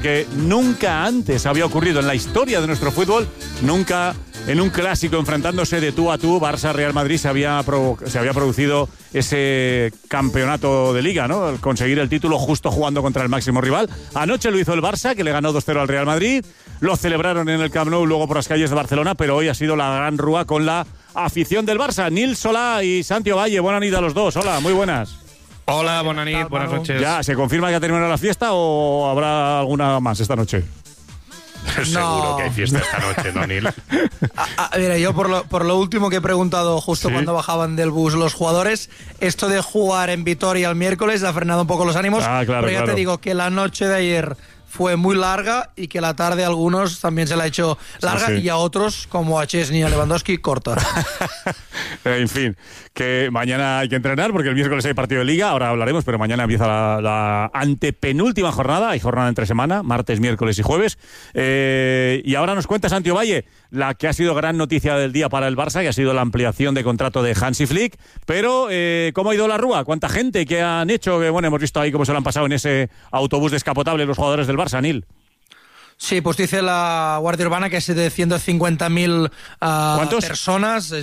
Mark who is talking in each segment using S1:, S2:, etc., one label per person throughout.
S1: Que nunca antes había ocurrido en la historia de nuestro fútbol, nunca en un clásico enfrentándose de tú a tú, Barça-Real Madrid, se había producido ese campeonato de Liga, ¿no? El conseguir el título justo jugando contra el máximo rival. Anoche lo hizo el Barça, que le ganó 2-0 al Real Madrid. Lo celebraron en el Camp Nou, luego por las calles de Barcelona, pero hoy ha sido la gran rúa con la afición del Barça. Nil Solà y Santi Ovalle, buenas noches a los dos. Hola, muy buenas.
S2: Hola, buenas noches.
S1: ¿Ya se confirma que ha terminado la fiesta o habrá alguna más esta noche?
S2: Seguro que hay fiesta esta noche, ¿no, Nil?
S3: Mira, yo por lo último que he preguntado justo cuando bajaban del bus los jugadores, esto de jugar en Vitoria el miércoles ha frenado un poco los ánimos, pero ya te digo que la noche de ayer fue muy larga y que la tarde a algunos también se la ha hecho larga y a otros, como a Chesney y a Lewandowski, corta.
S1: En fin, que mañana hay que entrenar porque el miércoles hay partido de Liga, ahora hablaremos, pero mañana empieza la antepenúltima jornada, hay jornada entre semana, martes, miércoles y jueves. Y ahora nos cuenta Santi Ovalle la que ha sido gran noticia del día para el Barça, que ha sido la ampliación de contrato de Hansi Flick, pero ¿cómo ha ido la rúa? ¿Cuánta gente que han hecho? Que bueno, hemos visto ahí cómo se lo han pasado en ese autobús descapotable los jugadores del Barça, Nil.
S3: Sí, pues dice la Guardia Urbana que 750.000 personas.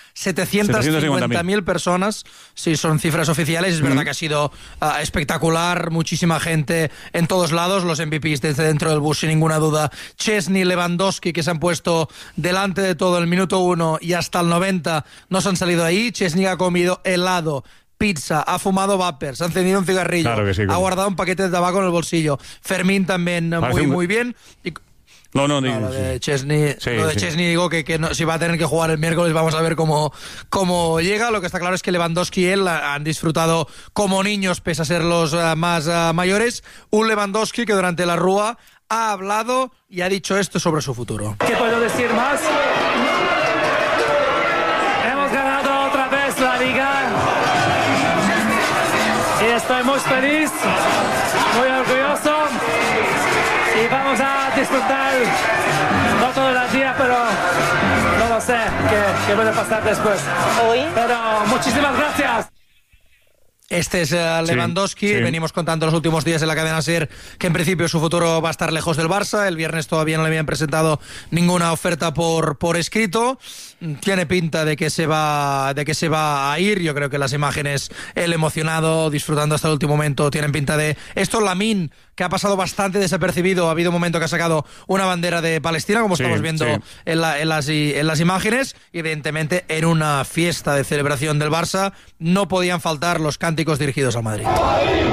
S3: 750.000 personas, sí, son cifras oficiales. Es verdad que ha sido espectacular, muchísima gente en todos lados, los MVPs desde dentro del bus, sin ninguna duda. Chesney, Lewandowski, que se han puesto delante de todo el minuto 1 y hasta el 90 no se han salido ahí. Chesney ha comido helado, pizza, ha fumado vapers, ha encendido un cigarrillo,
S1: claro que sí,
S3: ha guardado un paquete de tabaco en el bolsillo. Fermín también muy bien. Lo de Chesney, Chesney digo que no, si va a tener que jugar el miércoles, vamos a ver cómo llega. Lo que está claro es que Lewandowski y él han disfrutado como niños, pese a ser los más mayores. Un Lewandowski que durante la rúa ha hablado y ha dicho esto sobre su futuro.
S4: ¿Qué puedo decir más? Hemos ganado otra vez la Liga y estoy muy feliz, muy orgulloso. Y vamos a disfrutar, no todo el día, pero no lo sé qué puede pasar después. Pero muchísimas gracias.
S3: Este es Lewandowski. Sí. Venimos contando los últimos días en la cadena SER que en principio su futuro va a estar lejos del Barça. El viernes todavía no le habían presentado ninguna oferta por escrito. Tiene pinta de que se va a ir. Yo creo que las imágenes, él emocionado, disfrutando hasta el último momento, tienen pinta de esto. Lamine, que ha pasado bastante desapercibido, ha habido un momento que ha sacado una bandera de Palestina, como estamos viendo en las imágenes. Evidentemente, en una fiesta de celebración del Barça no podían faltar los cánticos dirigidos al Madrid.